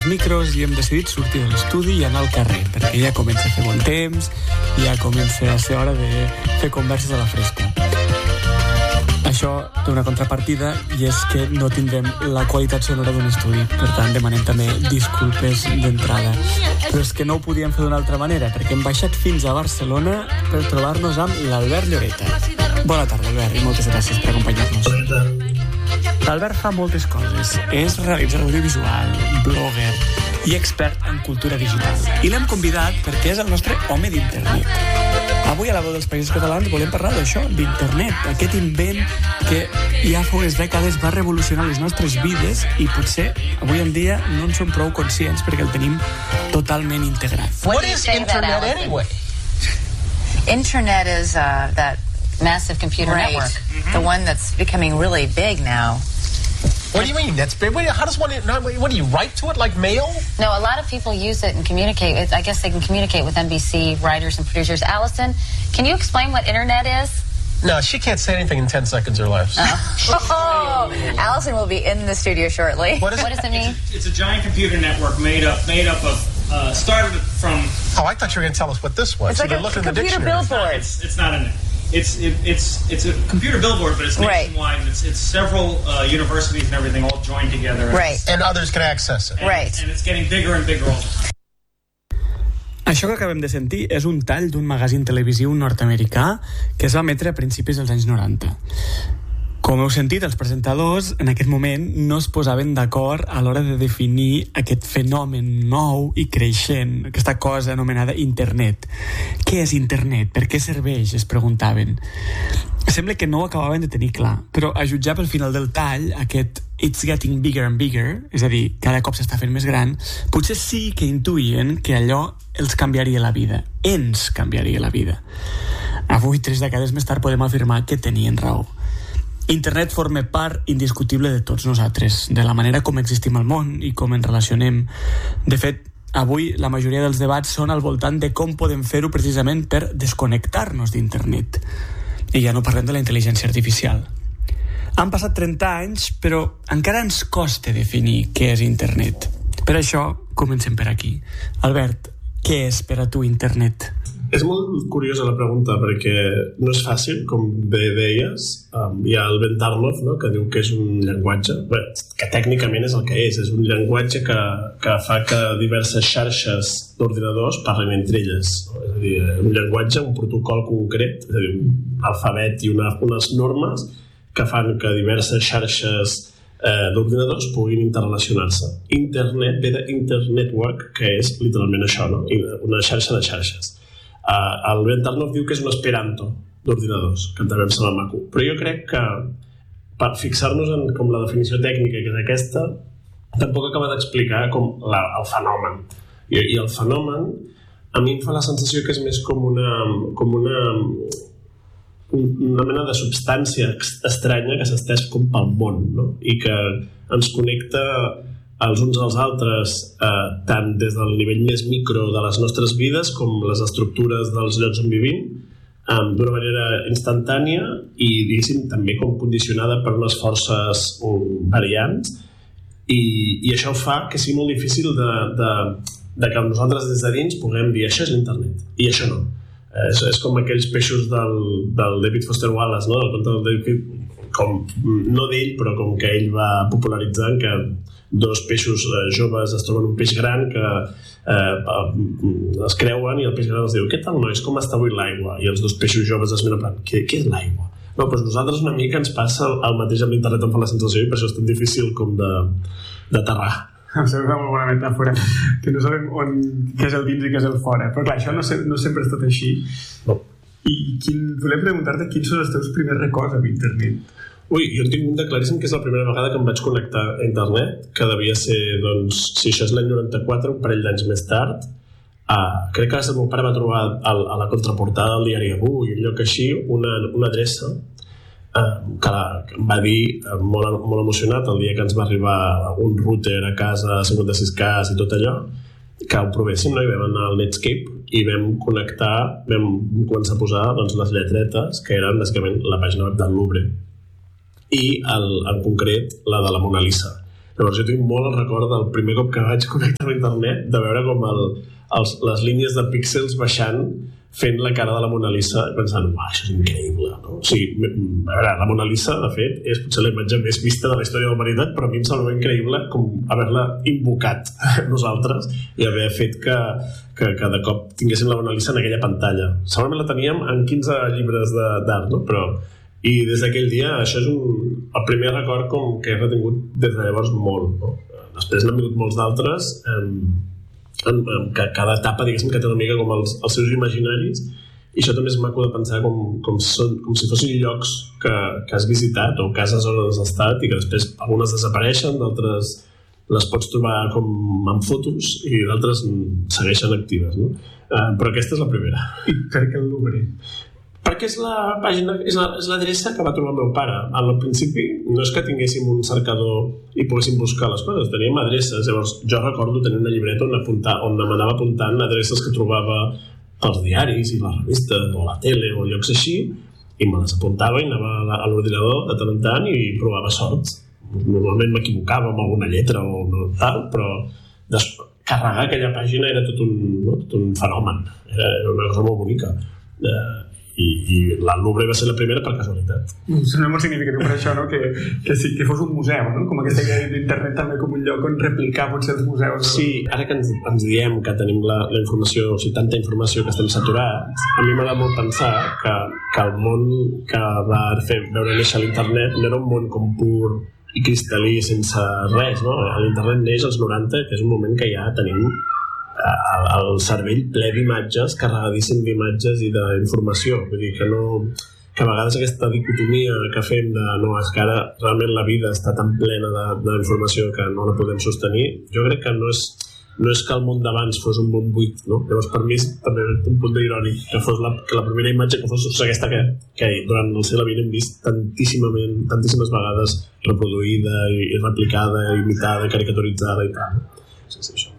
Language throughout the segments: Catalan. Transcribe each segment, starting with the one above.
micros i hem decidit sortir de l'estudi i anar al carrer, perquè ja comença a fer bon temps, ja comença a ser hora de fer converses a la fresca. Això té una contrapartida i és que no tindrem la qualitat sonora d'un estudi. Per tant, demanem també disculpes d'entrada. Però és que no ho podíem fer d'una altra manera, perquè hem baixat fins a Barcelona per trobar-nos amb l'Albert Lloreta. Bona tarda, Albert, i moltes gràcies per acompanyar-nos. L'Albert fa moltes coses. És realitzador audiovisual, blogger i expert en cultura digital. I l'hem convidat perquè és el nostre home d'internet. Avui a la veu dels Països Catalans volem parlar d'això, d'internet, aquest invent que ja fa unes dècades va revolucionar les nostres vides i potser avui en dia no en som prou conscients perquè el tenim totalment integrat. What is internet anyway? Internet is that massive computer network, the one that's becoming really big now. What do you mean? That's big. How does one? What do you write to it like mail? No, a lot of people use it and communicate. I guess they can communicate with NBC writers and producers. Allison, can you explain what internet is? No, she can't say anything in 10 seconds or less. Oh, Allison will be in the studio shortly. What does it mean? It's a giant computer network made up of started from. Oh, I thought you were going to tell us what this was. It's like a computer billboard. It's not an. It's a computer billboard, but it's nationwide. Right. It's several universities and everything all joined together. Right. And others can access it. Right. And it's getting bigger and bigger all the time. Això que acabem de sentir és un tall d'un magazín televisiu nord-americà que es va emetre a principis dels anys 90. Com heu sentit, els presentadors en aquest moment no es posaven d'acord a l'hora de definir aquest fenomen nou i creixent, aquesta cosa anomenada internet. Què és internet? Per què serveix? Es preguntaven. Sembla que no ho acabaven de tenir clar, però a jutjar pel final del tall, aquest it's getting bigger and bigger, és a dir, cada cop s'està fent més gran, potser sí que intuïen que allò els canviaria la vida, ens canviaria la vida. Avui, 3 dècades més tard, podem afirmar que tenien raó. Internet forma part indiscutible de tots nosaltres, de la manera com existim al món i com ens relacionem. De fet, avui la majoria dels debats són al voltant de com podem fer-ho precisament per desconnectar-nos d'internet. I ja no parlem de la intel·ligència artificial. Han passat 30 anys, però encara ens costa definir què és internet. Per això, comencem per aquí. Albert, què és per a tu internet? És molt curiosa la pregunta perquè no és fàcil, com bé deies. Hi ha el Ben Tarnoff, no?, que diu que és un llenguatge, que tècnicament és el que és un llenguatge que fa que diverses xarxes d'ordinadors parlen entre elles, no? És a dir, un llenguatge, un protocol concret, és a dir, un alfabet i unes normes que fan que diverses xarxes d'ordinadors puguin interrelacionar-se. Internet ve d'internetwork, que és literalment això, no?, una xarxa de xarxes. El Ben Tarnoff diu que és un esperanto d'ordinadors, que també em sembla maco. Però jo crec que per fixar-nos en com la definició tècnica que és aquesta, tampoc acaba d'explicar com el fenomen. I el fenomen a mi em fa la sensació que és més com una mena de substància estranya que s'estès com pel món, no? I que ens connecta els uns als altres, tant des del nivell més micro de les nostres vides com les estructures dels llocs on vivim, d'una manera instantània i, diguéssim, també com condicionada per unes forces variants, i això fa que sigui molt difícil de que nosaltres des de dins puguem dir això és l'internet i això no. És com aquells peixos del David Foster Wallace, no?, del conte del David, com, no d'ell, però com que ell va popularitzar, que dos peixos joves es troben un peix gran que es creuen i el peix gran els diu què tal nois, com està avui l'aigua? I els dos peixos joves es miren, què és l'aigua? No, doncs nosaltres una mica ens passa el mateix amb l'internet, em fa la sensació, i per això és tan difícil com d'aterrar. Em sembla una molt bona metàfora, que no sabem què és el dins i què és el fora, però clar, això no sempre és tot així. No. I volem preguntar-te quins són els teus primers records amb internet. Ui, jo en tinc un de claríssim que és la primera vegada que em vaig connectar a internet, que devia ser, doncs, si això és l'any 94, un parell d'anys més tard. Crec que el meu pare va trobar a la contraportada del diari Avui, un lloc així, una adreça que em va dir, molt emocionat, el dia que ens va arribar un router a casa, 56K i tot allò, que ho provéssim, no? I vam anar al Netscape i vam connectar, vam començar a posar, doncs, les lletretes que eren bàsicament la pàgina web del Louvre i en concret la de la Mona Lisa. Llavors jo tinc molt el record del primer cop que vaig connectar a internet, de veure com les línies de píxels baixant, fent la cara de la Mona Lisa, pensant, això és increïble, no? O sigui, a veure, la Mona Lisa, de fet, és potser la imatge més vista de la història de la humanitat, però a mi em sembla increïble com haver-la invocat nosaltres i haver fet que de cop tinguéssim la Mona Lisa en aquella pantalla. Segurament la teníem en 15 llibres d'art, no? Però i des d'aquell dia això és el primer record com que he retingut des de llavors molt, no? Després n'han vingut molts d'altres que cada etapa diguéssim que té una mica com els seus imaginaris, i això també és maco de pensar com si fossin llocs que has visitat o cases on has estat i que després algunes desapareixen, d'altres les pots trobar com en fotos i d'altres segueixen actives, no? Però aquesta és la primera. I per què el Louvre? Perquè és la pàgina, és l'adreça que va trobar el meu pare. Al principi no és que tinguéssim un cercador i poguéssim buscar les coses, teníem adreces. Llavors jo recordo tenir una llibreta on m'anava apuntant adreces que trobava pels diaris i les revistes o la tele o llocs així, i me les apuntava i anava a l'ordinador de tant en tant i provava sort. Normalment m'equivocava amb alguna lletra o no tal, però carregar aquella pàgina era tot un fenomen, era una cosa molt bonica. I la Louvre va ser la primera per casualitat. Sembla molt significatiu per això, no? Que fos un museu, no? Com aquesta idea d'internet també com un lloc on replicar potser els museus. Sí, ara que ens diem que tenim la informació, o sigui, tanta informació que estem saturats, a mi m'agrada molt pensar que el món que va fer veure néixer l'internet no era un món com pur i cristal·lí sense res, no? L'internet neix als 90, que és un moment que ja tenim el cervell ple d'imatges, carregadíssim d'imatges i d'informació. Vull dir que a vegades aquesta dicotomia que fem de no, és que ara realment la vida està tan plena d'informació que no la podem sostenir, jo crec que no és que el món d'abans fos un món buit, no? Llavors per mi és també un punt irònic que fos que la primera imatge que fos aquesta que durant el segle XX hem vist tantíssimes vegades reproduïda i replicada, imitada, caricaturitzada i tal. Sí, això.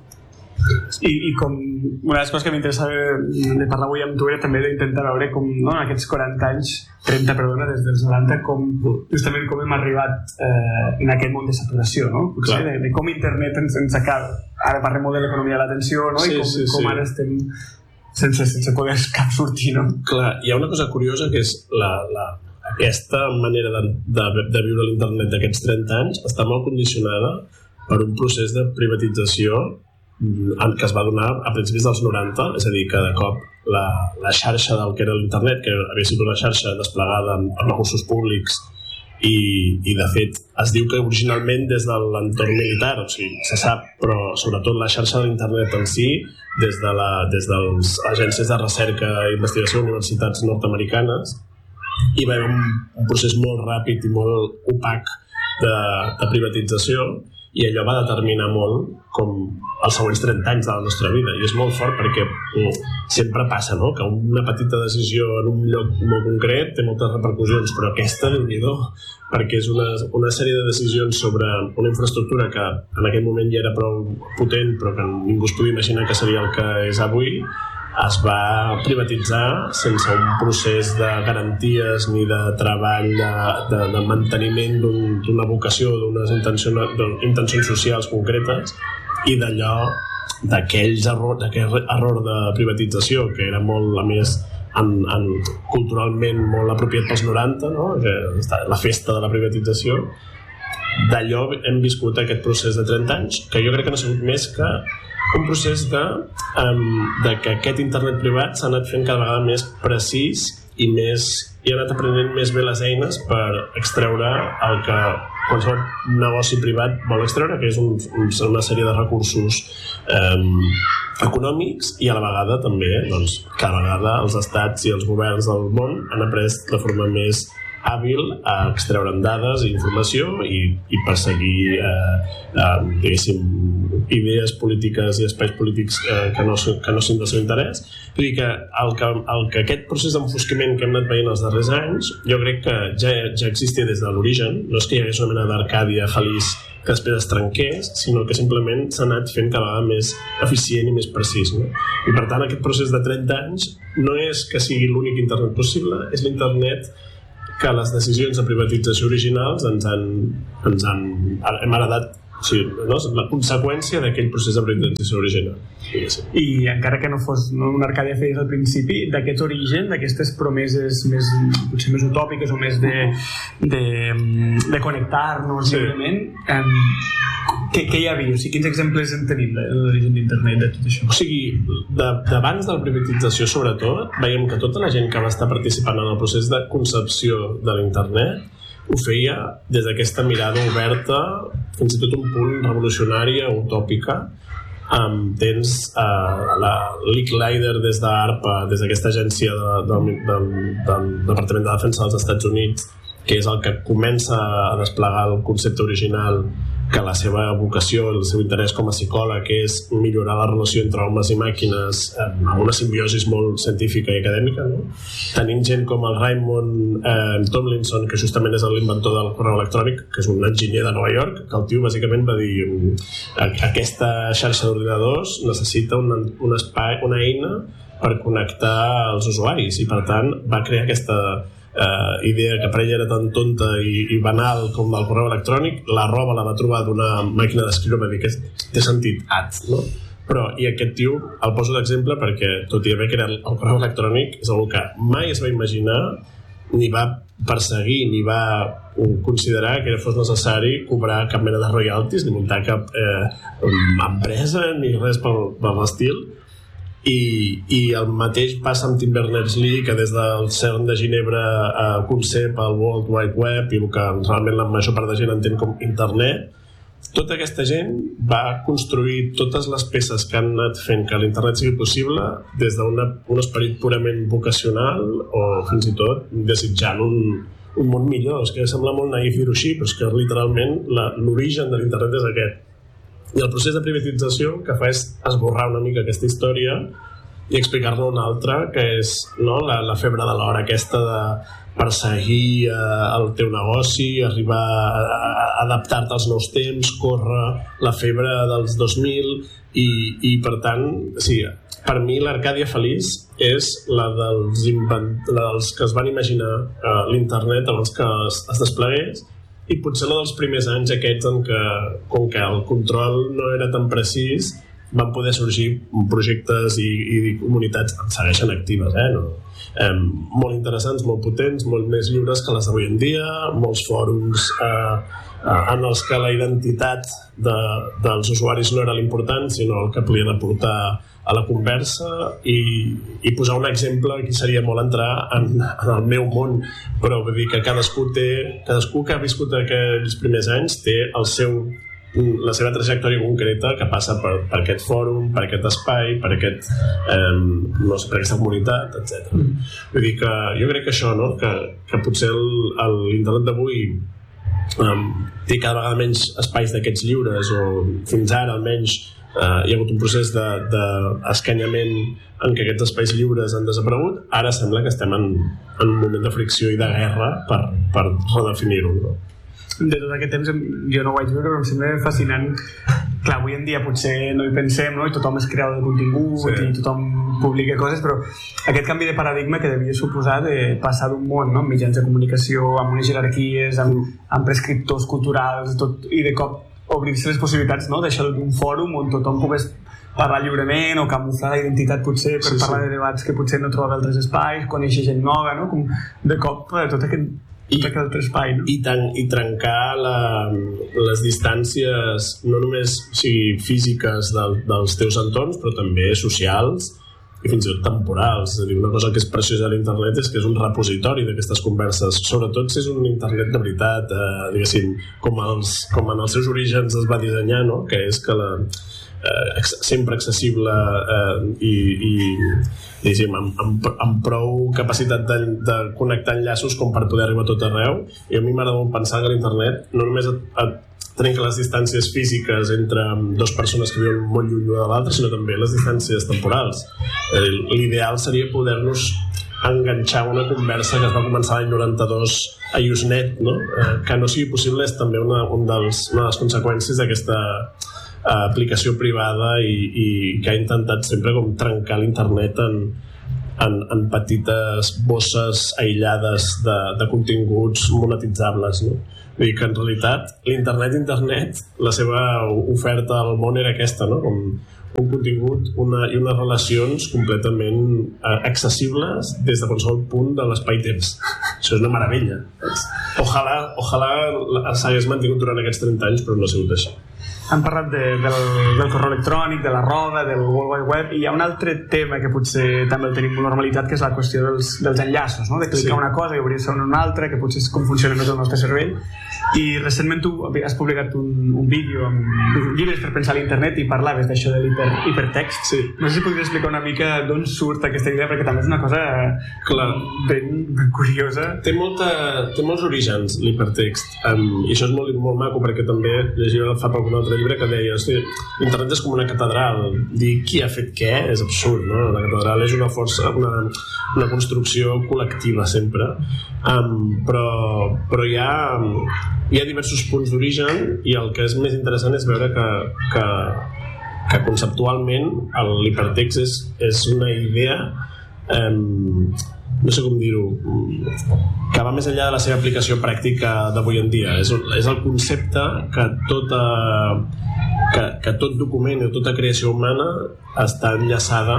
I com una de les coses que m'interessa de parlar avui amb tu era també d'intentar veure com, no, en aquests 30 des dels 90 justament com hem arribat en aquest món de saturació, no? Potser de com internet ens acaba. Ara parlem molt de l'economia de l'atenció, no? I com ara estem sense poder cap sortir, no? Clar, hi ha una cosa curiosa que és aquesta manera de viure l'internet d'aquests 30 anys està molt condicionada per un procés de privatització que es va donar a principis dels 90, és a dir, que de cop la xarxa del que era l'internet, que havia sigut una xarxa desplegada amb recursos públics i de fet es diu que originalment des de l'entorn militar, o sigui, se sap, però sobretot la xarxa de l'internet en si, des de les agències de recerca i investigació de universitats nord-americanes, hi va haver un procés molt ràpid i molt opac de privatització, i allò va determinar molt com els següents 30 anys de la nostra vida, i és molt fort perquè sempre passa, no? Que una petita decisió en un lloc molt concret té moltes repercussions, però aquesta, Déu-n'hi-do, perquè és una sèrie de decisions sobre una infraestructura que en aquell moment ja era prou potent però que ningú es podia imaginar que seria el que és avui, es va privatitzar sense un procés de garanties ni de treball de manteniment d'una vocació, d'unes intencions socials concretes, i d'aquell error de privatització que era molt, a més, culturalment molt apropiat pels 90, no? La festa de la privatització, d'allò hem viscut aquest procés de 30 anys que jo crec que no ha sigut més que un procés de que aquest internet privat s'ha anat fent cada vegada més precís i ha anat aprenent més bé les eines per extreure el que qualsevol negoci privat vol extreure, que és una sèrie de recursos econòmics, i a la vegada també cada vegada els estats i els governs del món han après de forma més hàbil a extreure'n dades i informació i perseguir diguéssim idees polítiques i espais polítics que no són del seu interès. Vull dir que que aquest procés d'enfosquiment que hem anat veient els darrers anys jo crec que ja existia des de l'origen. No és que hi hagués una mena d'Arcàdia feliç que després es trenqués, sinó que simplement s'ha anat fent cada vegada més eficient i més precís, no? I per tant aquest procés de 30 anys no és que sigui l'únic internet possible, és l'internet que les decisions de privatització originals hem heredat la conseqüència d'aquell procés de privatització original. I encara que no fos una Arcàdia Feliç al principi, d'aquest origen, d'aquestes promeses potser més utòpiques o més de connectar-nos lliurement, què hi havia? O sigui, quins exemples en tenim de l'origen d'internet, de tot això? O sigui, d'abans de la privatització, sobretot, veiem que tota la gent que va estar participant en el procés de concepció de l'internet ho feia des d'aquesta mirada oberta, fins i tot un punt revolucionària, utòpica. Tens la Lick Leiter des d'ARPA, des d'aquesta agència del Departament de Defensa dels Estats Units, que és el que comença a desplegar el concepte original, que la seva vocació, el seu interès com a psicòleg és millorar la relació entre homes i màquines amb una simbiosi molt científica i acadèmica, no? Tenim gent com el Raymond Tomlinson, que justament és l'inventor del correu electrònic, que és un enginyer de Nova York, que el tio bàsicament va dir aquesta xarxa d'ordinadors necessita un espai, una eina per connectar els usuaris, i per tant va crear aquesta idea que per ella era tan tonta i banal com el correu electrònic. La roba la va trobar d'una màquina d'escriure, va dir que té sentit, no? Però, i aquest tio el poso d'exemple perquè, tot i haver creat el correu electrònic, és una que mai es va imaginar, ni va perseguir, ni va considerar que fos necessari cobrar cap mena de royalties, ni muntar cap empresa, ni res per l'estil. I el mateix passa amb Tim Berners-Lee, que des del CERN de Ginebra concep el World Wide Web i el que realment la major part de gent entén com internet. Tota aquesta gent va construir totes les peces que han anat fent que l'internet sigui possible des d'un esperit purament vocacional o fins i tot desitjant un món millor. És que sembla molt naïf dir-ho així, però és que literalment l'origen de l'internet és aquest. I el procés de privatització que fa és esborrar una mica aquesta història i explicar-ne una altra, que és la febre de l'hora aquesta de perseguir el teu negoci, arribar a adaptar-te als nous temps, córrer la febre dels 2000 i per tant, sí, per mi l'Arcàdia Feliç és la dels que es van imaginar l'internet abans que es desplegués, i potser la dels primers anys aquests en què, com que el control no era tan precís, van poder sorgir projectes i comunitats que segueixen actives, molt interessants, molt potents, molt més lliures que les d'avui en dia, molts fòrums en els que la identitat dels usuaris no era l'important, sinó el que podien aportar a la conversa. I posar un exemple, aquí seria molt entrar en el meu món, però vull dir que cadascú que ha viscut aquells primers anys té la seva trajectòria concreta que passa per aquest fòrum, per aquest espai, per aquesta comunitat, etc. Vull dir que jo crec que això, que potser l'internet d'avui té cada vegada menys espais d'aquests lliures, o fins ara almenys hi ha hagut un procés d'escanyament en què aquests espais lliures han desaparegut. Ara sembla que estem en un moment de fricció i de guerra per redefinir-ho, De tot aquest temps jo no ho vaig veure, però em sembla fascinant. Clar, avui en dia potser no hi pensem, i tothom és creador de contingut, i tothom publica coses, però aquest canvi de paradigma que devia suposar de passar d'un món, amb mitjans de comunicació, amb unes jerarquies, amb prescriptors culturals, i de cop obrir-se les possibilitats, deixar d'un fòrum on tothom pogués parlar lliurement o camuflar la identitat potser per parlar de debats que potser no trobava altres espais, conèixer gent nova, com de cop tot aquest altre espai, i trencar les distàncies no només físiques dels teus entorns, però també socials i fins i tot temporals. És a dir, una cosa que és preciosa a l'internet és que és un repositori d'aquestes converses, sobretot si és un internet de veritat, diguéssim, com en els seus orígens es va dissenyar, que és que sempre accessible i amb prou capacitat de connectar enllaços com per poder arribar a tot arreu. I a mi m'agrada molt pensar que l'internet no només trenca les distàncies físiques entre dues persones que viuen molt lluny de l'altra, sinó també les distàncies temporals. L'ideal seria poder-nos enganxar una conversa que es va començar l'any 92 a Usenet, que no sigui possible és també una de les conseqüències d'aquesta aplicació privada i que ha intentat sempre com trencar l'internet en petites bosses aïllades de continguts monetitzables, no? Vull dir que en realitat l'internet, la seva oferta al món era aquesta, no? Com un contingut i unes relacions completament accessibles des de qualsevol punt de l'espai-temps. Això és una meravella. Ojalà s'hagués mantingut durant aquests 30 anys, però no ha sigut així. Han parlat del correu electrònic, de la roda, del World Wide Web, i hi ha un altre tema que potser també el tenim molt normalitzat, que és la qüestió dels enllaços, no? De clicar una cosa i obrir-se una altra, que potser és com funciona més el nostre cervell. I recentment tu has publicat un vídeo amb llibres per pensar a l'internet i parlaves d'això de l'hipertext. Sí. No sé si podries explicar una mica d'on surt aquesta idea, perquè també és una cosa ben curiosa. Té molts orígens l'hipertext, i això és molt, molt maco, perquè també llegia fa poc un altre llibre que deia, l'internet és com una catedral, dir qui ha fet què és absurd, no? La catedral és una força, una construcció col·lectiva sempre, però hi ha diversos punts d'origen, i el que és més interessant és veure que conceptualment l'hipertext és una idea, no sé com dir-ho, que va més enllà de la seva aplicació pràctica d'avui en dia. És el concepte que tot document o tota creació humana està enllaçada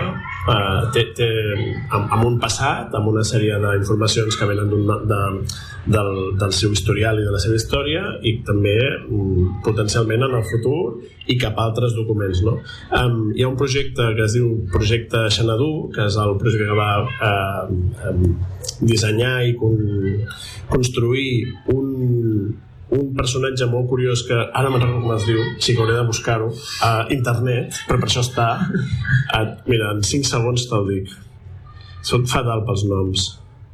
amb un passat, amb una sèrie d'informacions que venen del seu historial i de la seva història, i també potencialment en el futur i cap a altres documents, no? Hi ha un projecte que es diu Projecte Xanadu, que és el projecte que va dissenyar i construir un personatge molt curiós que ara me'n recordo com es diu, sí que hauré de buscar-ho a internet, però per això està mira, en 5 segons te'l dic, soc fatal pels noms,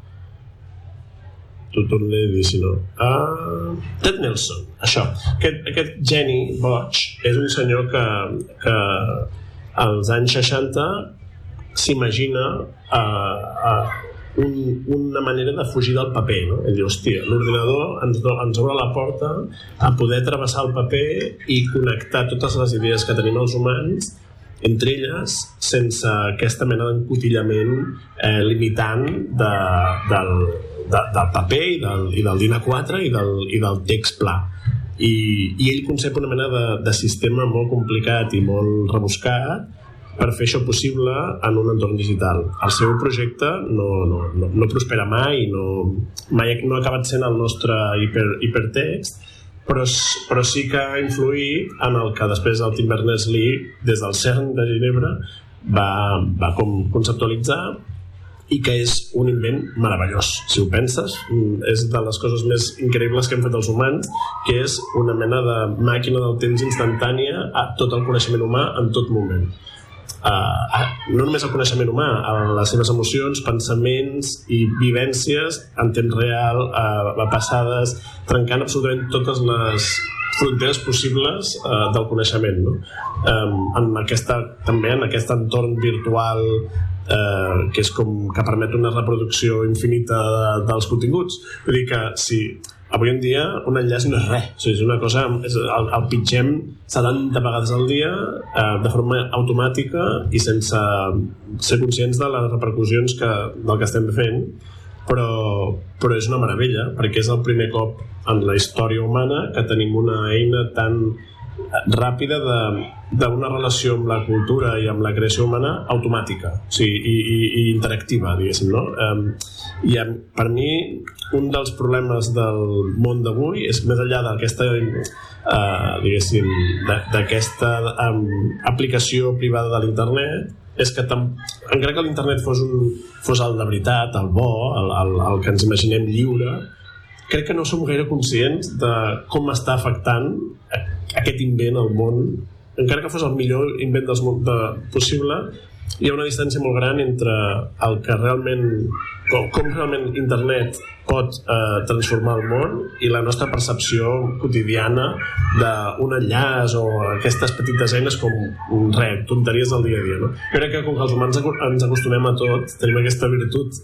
t'ho tornaré a dir si no. Ted Nelson, això, aquest geni boig és un senyor que als anys 60 s'imagina una manera de fugir del paper, no? Ell diu, hòstia, l'ordinador ens obre la porta a poder travessar el paper i connectar totes les idees que tenim els humans entre elles sense aquesta mena d'encotillament limitant del paper i del DIN A4 i del text pla. I ell concep una mena de sistema molt complicat i molt rebuscat per fer això possible en un entorn digital. El seu projecte no prospera mai, mai no ha acabat sent el nostre hipertext, però sí que ha influït en el que després el Tim Berners-Lee, des del CERN de Ginebra, va conceptualitzar, i que és un invent meravellós. Si ho penses, és de les coses més increïbles que hem fet els humans, que és una mena de màquina del temps instantània a tot el coneixement humà en tot moment. No només el coneixement humà, les seves emocions, pensaments i vivències en temps real, passades, trencant absolutament totes les fronteres possibles del coneixement, no? També en aquest entorn virtual que és com que permet una reproducció infinita dels continguts. Vull dir que si avui en dia un enllaç no és res, o sigui, és una cosa, el pitgem 70 vegades al dia de forma automàtica i sense ser conscients de les repercussions del que estem fent, però és una meravella, perquè és el primer cop en la història humana que tenim una eina tan ràpida d'una relació amb la cultura i amb la creació humana automàtica, o sigui, i interactiva, diguéssim, no? I per mi un dels problemes del món d'avui és, més enllà d'aquesta diguéssim, d'aquesta aplicació privada de l'internet, és que encara que l'internet fos el de veritat, el bo, el que ens imaginem lliure, crec que no som gaire conscients de com està afectant aquest invent al món. Encara que fos el millor invent possible, hi ha una distància molt gran entre el que realment, com realment internet pot transformar el món i la nostra percepció quotidiana d'un enllaç o aquestes petites eines com tonteries del dia a dia, no? Jo crec que com que els humans ens acostumem a tot, tenim aquesta virtut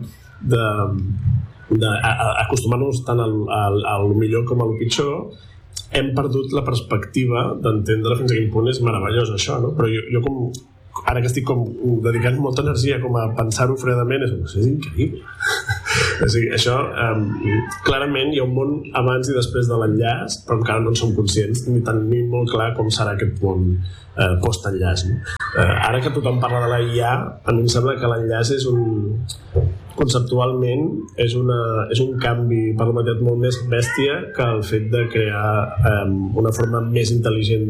d'acostumar-nos tant al millor com al pitjor, hem perdut la perspectiva d'entendre fins a quin punt és meravellós això, no? Però jo com ara que estic com dedicant molta energia com a pensar-ho fredament, és increïble. O sigui, això clarament hi ha un món abans i després de l'enllaç, però encara no en som conscients ni tenim molt clar com serà aquest món post-enllaç, no? Ara que tothom parla de la IA, a mi em sembla que l'enllaç és conceptualment és un canvi per la meitat molt més bèstia que el fet de crear una forma més intel·ligent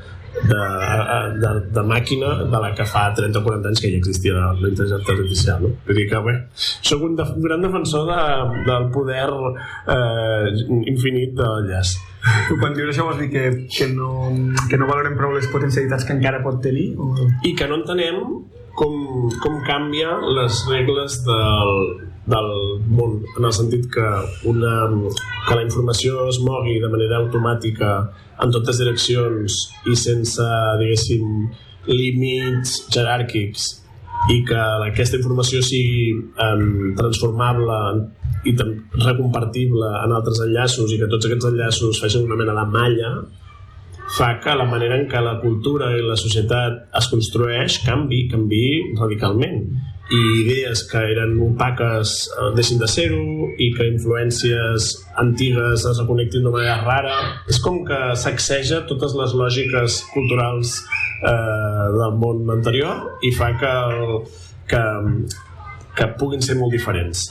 de màquina de la que fa 30 o 40 anys que ja existia la intel·ligència artificial, no? Vull dir que soc un gran defensor del poder infinit de l'enllaç. Quan dius això vols dir que no valorem prou les potencialitats que encara pot tenir? I que no entenem com canvia les regles del món, en el sentit que la informació es mogui de manera automàtica en totes direccions i sense, diguéssim, límits jeràrquics, i que aquesta informació sigui transformable i recompartible en altres enllaços, i que tots aquests enllaços facin una mena de malla, fa que la manera en què la cultura i la societat es construeix canvi radicalment, i idees que eren opaques deixin de ser-ho, i que influències antigues es reconnectin d'una manera rara. És com que sacseja totes les lògiques culturals del món anterior i fa que puguin ser molt diferents.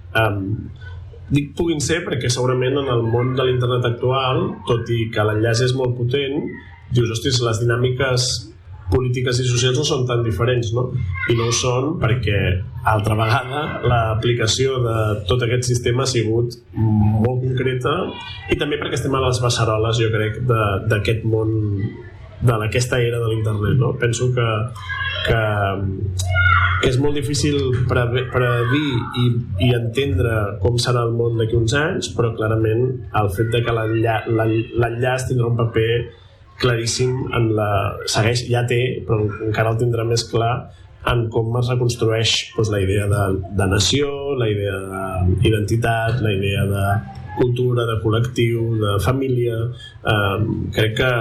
Dic puguin ser perquè segurament en el món de l'internet actual, tot i que l'enllaç és molt potent, dius, hòsties, les dinàmiques polítiques i socials no són tan diferents, no? I no ho són perquè, altra vegada, l'aplicació de tot aquest sistema ha sigut molt concreta, i també perquè estem a les beceroles, jo crec, d'aquest món, d'aquesta era de l'internet, no? Penso que és molt difícil predir i entendre com serà el món d'aquí uns anys, però clarament el fet de que l'enllaç tindrà un paper claríssim segueix, ja té, però encara el tindrà més clar en com es reconstrueix la idea de nació, la idea d'identitat, la idea de cultura, de col·lectiu, de família. Crec que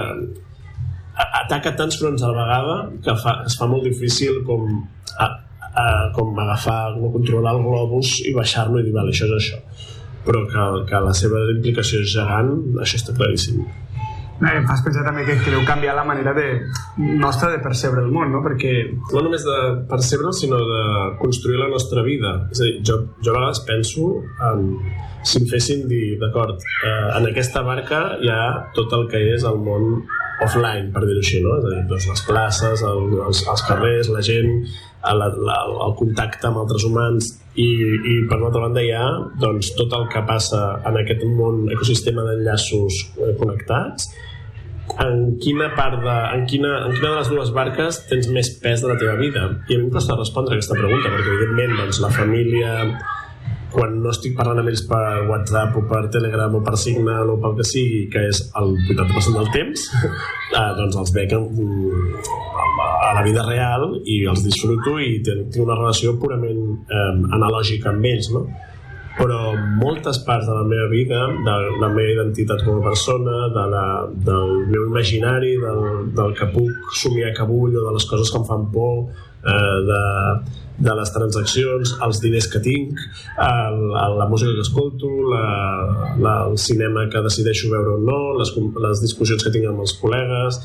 ataca tants fronts a la vegada que es fa molt difícil com agafar, com controlar el globus i baixar-lo i dir, vale, això és això, però que la seva implicació és gegant, això està claríssim. Em fas pensar també que deu canviar la manera nostra de percebre el món, no? Perquè no només de percebre'l, sinó de construir la nostra vida. És a dir, jo a vegades penso si em fessin dir, d'acord, en aquesta barca hi ha tot el que és el món offline, per dir-ho així, no? És a dir, doncs, les places, els carrers, la gent, el contacte amb altres humans, i per l'altra banda hi ha doncs, tot el que passa en aquest món, ecosistema d'enllaços connectats. En quina de les dues barques tens més pes de la teva vida? I a mi em costa respondre aquesta pregunta, perquè evidentment doncs, la família, quan no estic parlant amb ells per WhatsApp o per Telegram o per Signal o pel que sigui, que és el 80% del temps, doncs els veig a la vida real i els disfruto i tinc una relació purament analògica amb ells, no? Però moltes parts de la meva vida, de la meva identitat com a persona, del meu imaginari, del que puc somiar que vull, o de les coses que em fan por, de les transaccions, els diners que tinc, la música que escolto, el cinema que decideixo veure o no, les discussions que tinc amb els col·legues,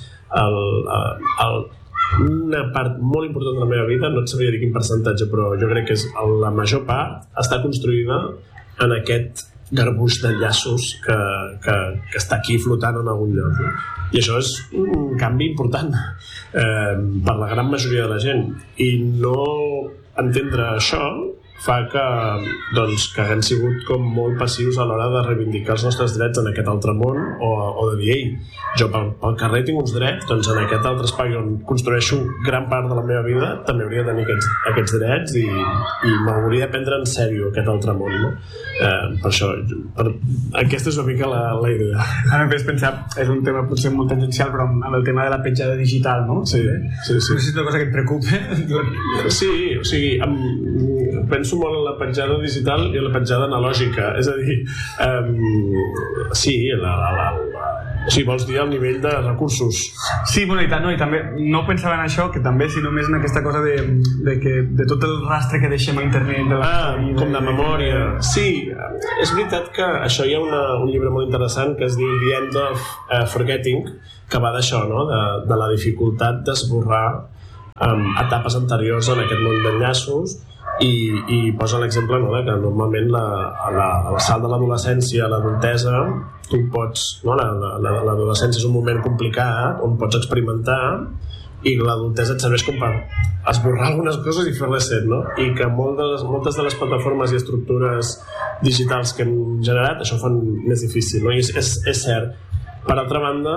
una part molt important de la meva vida, no et sabria dir quin percentatge, però jo crec que és la major part, està construïda en aquest garbuix d'enllaços que està aquí flotant en algun lloc, no? I això és un canvi important per la gran majoria de la gent, i no entendre això fa que haguem sigut com molt passius a l'hora de reivindicar els nostres drets en aquest altre món, o de dir, ei, jo pel carrer tinc uns drets, doncs en aquest altre espai on construeixo gran part de la meva vida també hauria de tenir aquests drets i m'hauria de prendre en sèrio aquest altre món, no? Per això, aquesta és una mica la idea. Ara em fes pensar, és un tema potser molt tangencial, però amb el tema de la petjada digital, no? Sí. No sé si és una cosa que et preocupa. Sí, o sigui, penso molt en la petjada digital i en la petjada analògica, és a dir, sí, O sigui, vols dir el nivell de recursos. Sí, bueno, i tant, no, i també no pensava en això, que també, sinó més en aquesta cosa de tot el rastre que deixem a internet. Com de memòria. Sí, és veritat que això hi ha un llibre molt interessant que es diu The End of Forgetting, que va d'això, no? De la dificultat d'esborrar etapes anteriors en aquest món d'enllaços, i posa l'exemple, no, que normalment al salt de l'adolescència a l'adultesa tu pots, no, l'adolescència és un moment complicat on pots experimentar i l'adultesa et serveix com per esborrar algunes coses i fer-les set, no? I que moltes de les plataformes i estructures digitals que hem generat això ho fan més difícil, no? I és cert. Per altra banda,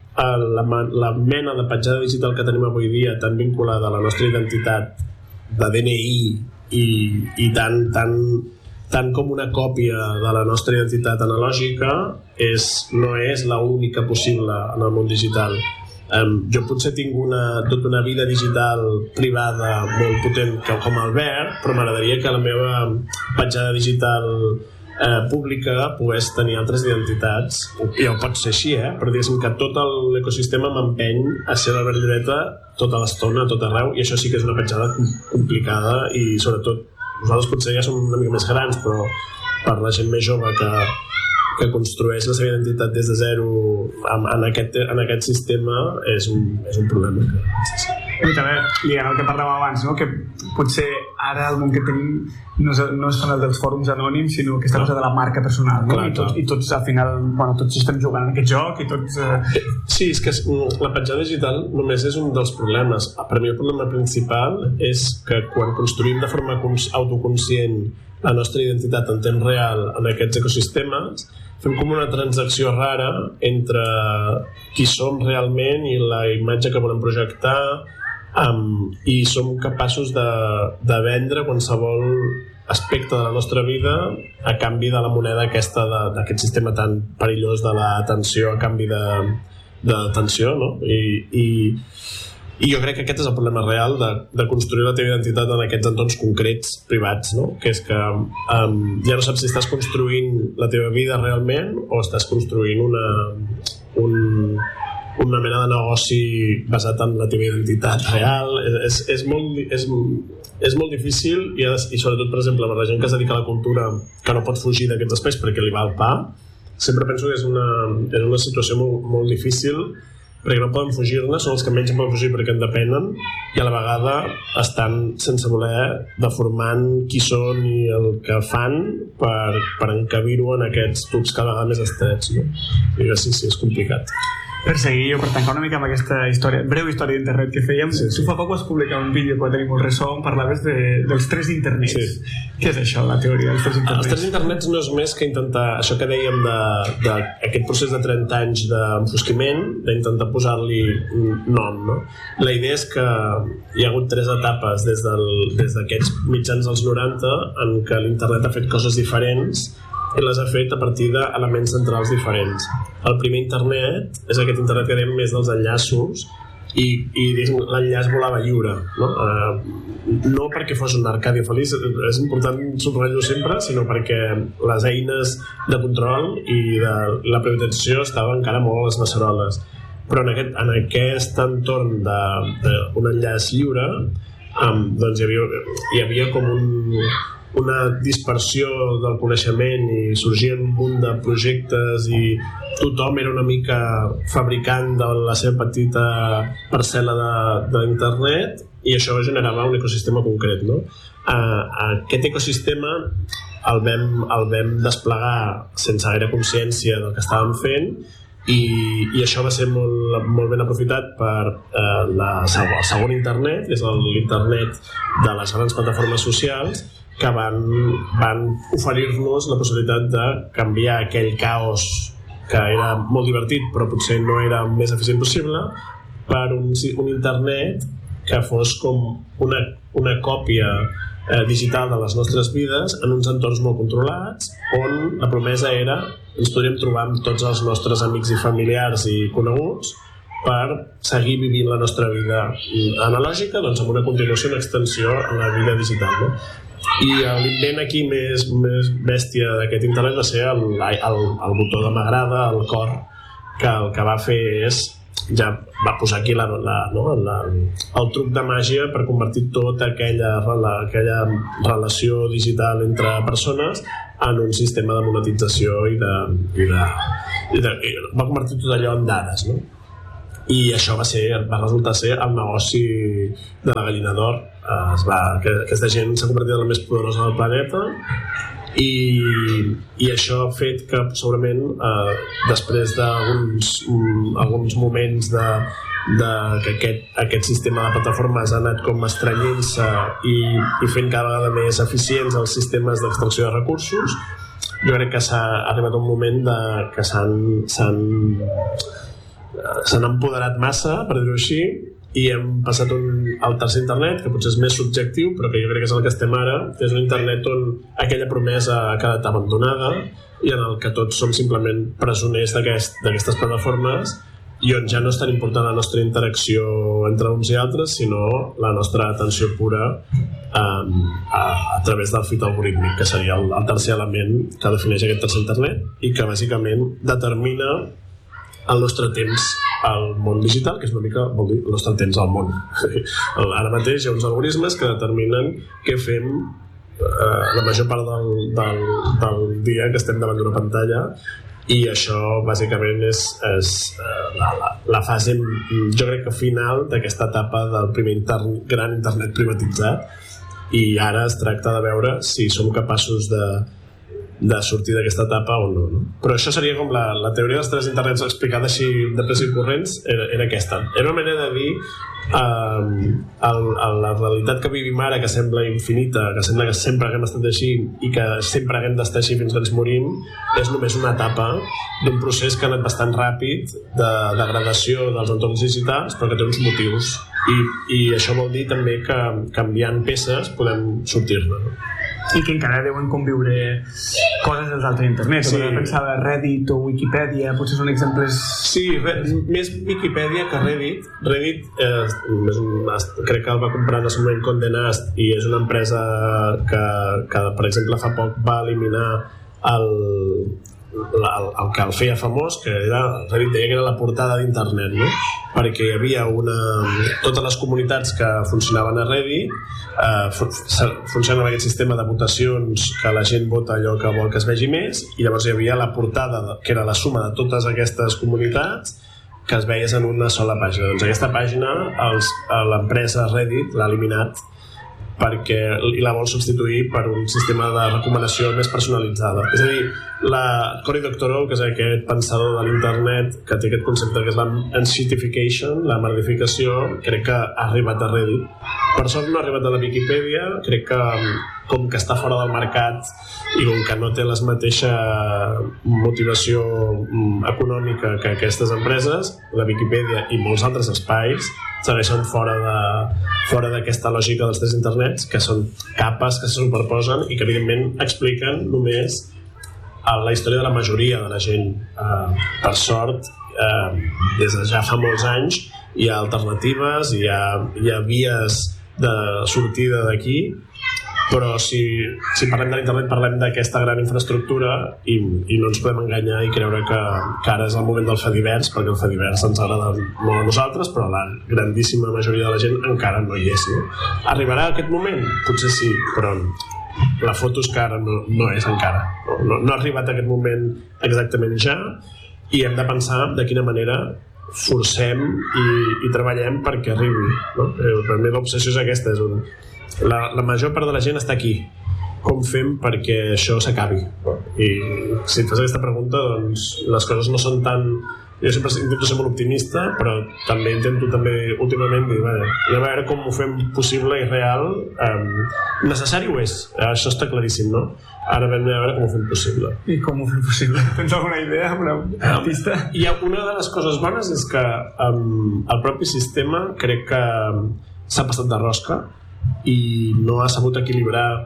la mena de petjada digital que tenim avui dia tan vinculada a la nostra identitat de DNI i tant com una còpia de la nostra identitat analògica no és l'única possible en el món digital. Jo potser tinc tota una vida digital privada molt potent com Albert, però m'agradaria que la meva petjada digital pública pogués tenir altres identitats. Ja ho pot ser així, però diguéssim que tot l'ecosistema m'empeny a ser l'Albert Lloreta tota l'estona, a tot arreu, i això sí que és una petjada complicada, i sobretot nosaltres potser ja som una mica més grans, però per la gent més jove que construeix la seva identitat des de zero en aquest sistema és un problema. I també lligant el que parlàvem abans, no? Que potser ara el món que tenim no és el dels fòrums anònims, sinó aquesta cosa de la marca personal, no? I tots al final, tots estem jugant en aquest joc i tots... Sí, és que la petjada digital només és un dels problemes. Per mi el problema principal és que quan construïm de forma autoconscient la nostra identitat en temps real en aquests ecosistemes, fem com una transacció rara entre qui som realment i la imatge que volem projectar, i som capaços de vendre qualsevol aspecte de la nostra vida a canvi de la moneda aquesta d'aquest sistema tan perillós de l'atenció a canvi d'atenció, no? I jo crec que aquest és el problema real de construir la teva identitat en aquests entorns concrets privats, no? Que és que ja no saps si estàs construint la teva vida realment o estàs construint una mena de negoci basat en la teva identitat real. És molt difícil, i sobretot, per exemple, per la gent que es dedica a la cultura, que no pot fugir d'aquests espais perquè li va el pa. Sempre penso que és una situació molt difícil, perquè no poden fugir-ne, són els que menys en poden fugir perquè en depenen, i a la vegada estan sense voler deformant qui són i el que fan per encabir-ho en aquests tubs cada vegada més estrets, no? I sí, és complicat. Per seguir, per tancar una mica amb aquesta breu història d'internet que fèiem, tu fa poc vas publicar un vídeo que va tenir molt ressò on parlaves dels 3 internets. Sí. Què és això, la teoria dels 3 internets? Els 3 internets no és més que intentar, això que dèiem d'aquest procés de 30 anys d'enfosquiment, d'intentar posar-li nom, no? La idea és que hi ha hagut 3 etapes des d'aquests mitjans dels 90 en què l'internet ha fet coses diferents i les ha fet a partir d'elements centrals diferents. El primer internet és aquest internet que dèiem més dels enllaços, i l'enllaç volava lliure, no? No perquè fos un Arcàdia feliç, és important subratllar-ho sempre, sinó perquè les eines de control i de la privatització estaven encara molt a les beceroles. Però en aquest entorn d'un enllaç lliure, doncs hi havia com una dispersió del coneixement i sorgien un munt de projectes i tothom era una mica fabricant de la seva petita parcel·la d'internet, i això generava un ecosistema concret, no? Aquest ecosistema el vam desplegar sense gaire consciència del que estàvem fent, i això va ser molt ben aprofitat per el segon internet, que és l'internet de les grans plataformes socials, que van oferir-nos la possibilitat de canviar aquell caos que era molt divertit però potser no era el més eficient possible per un internet que fos com una còpia digital de les nostres vides en uns entorns molt controlats, on la promesa era ens podríem trobar amb tots els nostres amics i familiars i coneguts per seguir vivint la nostra vida analògica, doncs amb una continuació, una extensió en la vida digital, no? I l'invent aquí més bèstia d'aquest internet va ser el botó de m'agrada, el cor, que el que va fer és ja va posar aquí el truc de màgia per convertir tota aquella relació digital entre persones en un sistema de monetització i va convertir tot allò en dades, no? I això va resultar ser el negoci de la gallina d'or. Aquesta gent s'ha convertit en la més poderosa del planeta i això ha fet que segurament després d'alguns moments que aquest sistema de plataformes ha anat com estrenyent-se i fent cada vegada més eficients els sistemes d'extracció de recursos, jo crec que s'ha arribat un moment que s'han empoderat massa, per dir-ho així, i hem passat al tercer internet, que potser és més subjectiu, però que jo crec que és el que estem ara, que és un internet on aquella promesa ha quedat abandonada i en el que tots som simplement presoners d'aquestes plataformes i on ja no és tan important la nostra interacció entre uns i altres, sinó la nostra atenció pura a través del feed algorítmic, que seria el tercer element que defineix aquest tercer internet i que bàsicament determina el nostre temps al món digital, que és una mica vol dir el nostre temps al món. Ara mateix hi ha uns algoritmes que determinen què fem la major part del dia que estem davant d'una pantalla, i això bàsicament és la fase, jo crec que final d'aquesta etapa del primer gran internet privatitzat, i ara es tracta de veure si som capaços de sortir d'aquesta etapa o no. Però això seria com la teoria dels tres internets explicada així de pressa i corrents, era aquesta. Era una manera de dir la realitat que vivim ara, que sembla infinita, que sembla que sempre haguem estat així i que sempre haguem d'estar així fins que ens morim, és només una etapa d'un procés que ha anat bastant ràpid de degradació dels entorns digitals, però que té uns motius, i això vol dir també que canviant peces podem sortir-ne, no? I que encara deuen conviure coses dels altres internets. Sí. Pensava Reddit o Wikipedia, potser són exemples... Sí, més Wikipedia que Reddit. Reddit crec que el va comprar en el seu moment Condé Nast, i és una empresa que per exemple fa poc va eliminar el que el feia famós, que Reddit deia que era la portada d'internet, no? Perquè hi havia totes les comunitats que funcionaven a Reddit, funcionava aquest sistema de votacions que la gent vota allò que vol que es vegi més, i llavors hi havia la portada, que era la suma de totes aquestes comunitats, que es veies en una sola pàgina. Doncs aquesta pàgina l'empresa Reddit l'ha eliminat i la vol substituir per un sistema de recomanació més personalitzada. És a dir, Cory Doctorow, que és aquest pensador de l'internet que té aquest concepte que és la enshittification, la merdificació, crec que ha arribat a Reddit. Per sort no ha arribat a la Wikipedia, crec que com que està fora del mercat i com que no té la mateixa motivació econòmica que aquestes empreses, la Wikipedia i molts altres espais segueixen fora d'aquesta lògica dels tres internets, que són capes que se superposen i que evidentment expliquen només la història de la majoria de la gent. Per sort, des de ja fa molts anys hi ha alternatives, hi ha vies de sortida d'aquí, però si parlem de l'internet parlem d'aquesta gran infraestructura i no ens podem enganyar i creure que ara és el moment del Fediverse, perquè el Fediverse ens agrada molt a nosaltres, però la grandíssima majoria de la gent encara no hi és, no? Arribarà aquest moment? Potser sí, però la foto és que ara no és encara, no ha arribat aquest moment exactament ja, i hem de pensar de quina manera forcem i treballem perquè arribi, no? Per mi l'obsessió és aquesta, la major part de la gent està aquí. Com fem perquè això s'acabi? I si et fas aquesta pregunta, doncs les coses no són tan... Jo sempre intento ser molt optimista, però també intento últimament dir, a veure com ho fem possible i real. Necessari ho és, això està claríssim, no? Ara vam a veure com ho fem possible. I com ho fem possible? Tens alguna idea, alguna pista? Una de les coses bones és que el propi sistema crec que s'ha passat de rosca i no ha sabut equilibrar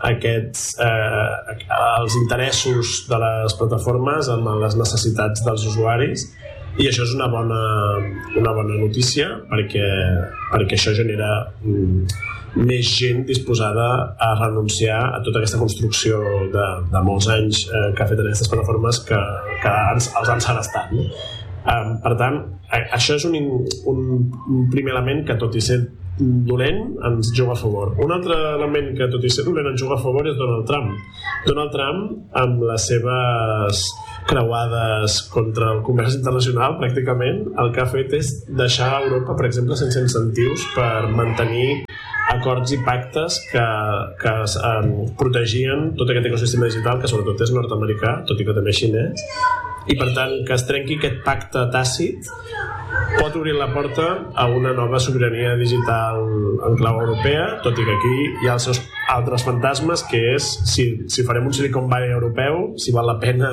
els interessos de les plataformes amb les necessitats dels usuaris, i això és una bona notícia perquè això genera més gent disposada a renunciar a tota aquesta construcció de molts anys que ha fet en aquestes plataformes que els han segrestat, no? Per tant, això és un primer element que, tot i ser dolent, ens juga a favor. Un altre element que, tot i ser dolent, ens juga a favor és Donald Trump. Donald Trump, amb les seves creuades contra el comerç internacional, pràcticament el que ha fet és deixar Europa, per exemple, sense incentius per mantenir acords i pactes que protegien tot aquest ecosistema digital, que sobretot és nord-americà, tot i que també xinès, i per tant que es trenqui aquest pacte tàcit pot obrir la porta a una nova sobirania digital en clau europea, tot i que aquí hi ha els seus altres fantasmes, que és si farem un Silicon Valley europeu, si val la pena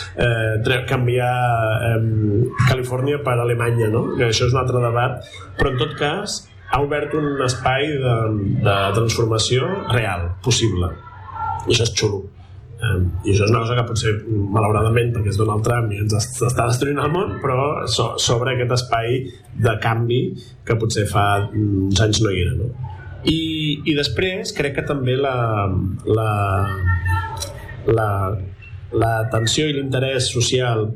canviar Califòrnia per Alemanya, no? Que això és un altre debat, però en tot cas ha obert un espai de transformació real, possible, i això és xulo. I això és una cosa que potser, malauradament, perquè és Donald Trump i ens està destruint el món, però s'obre aquest espai de canvi que potser fa uns anys no hi era, no? I després crec que també l'atenció i l'interès social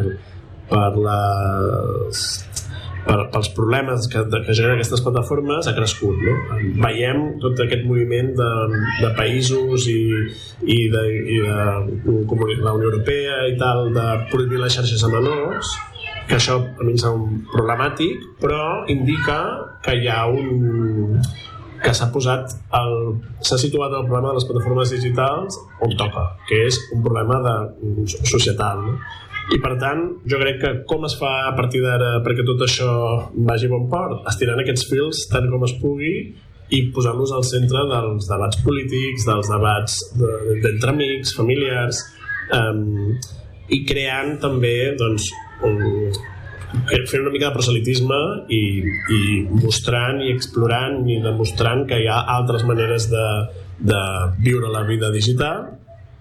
pels problemes que generen aquestes plataformes ha crescut, no? Veiem tot aquest moviment de països i de la Unió Europea i tal, de prohibir les xarxes a menors, que això a mi em sembla problemàtic, però indica que hi ha que s'ha situat el problema de les plataformes digitals on toca, que és un problema societal, no? I per tant, jo crec que com es fa a partir d'ara perquè tot això vagi a bon port? Estirant aquests fils tant com es pugui i posant-los al centre dels debats polítics, dels debats d'entre amics, familiars, i creant també, doncs, fent una mica de proselitisme i mostrant i explorant i demostrant que hi ha altres maneres de viure la vida digital.